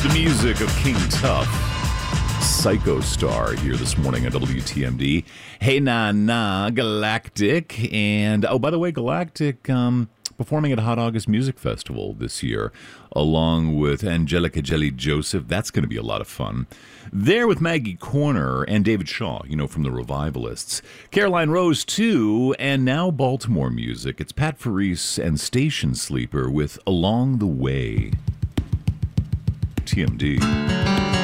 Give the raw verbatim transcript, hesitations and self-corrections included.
Music of King Tough, Psycho Star here this morning at W T M D. Hey, nah, nah, Galactic. And, oh, by the way, Galactic um, performing at Hot August Music Festival this year, along with Angelica Jelly Joseph. That's going to be a lot of fun. There with Maggie Corner and David Shaw, you know, from the Revivalists. Caroline Rose, too, and now Baltimore music. It's Pat Faris and Station Sleeper with Along the Way. T M D.